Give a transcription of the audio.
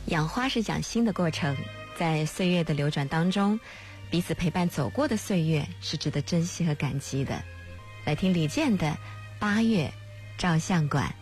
养花是讲心的过程，在岁月的流转当中，彼此陪伴走过的岁月是值得珍惜和感激的。来听李健的《八月照相馆》。